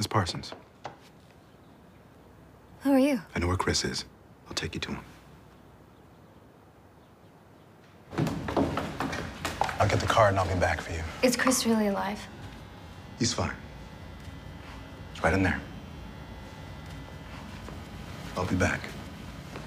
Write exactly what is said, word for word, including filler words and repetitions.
Miss Parsons. Who are you? I know where Chris is. I'll take you to him. I'll get the card and I'll be back for you. Is Chris really alive? He's fine. It's right in there. I'll be back.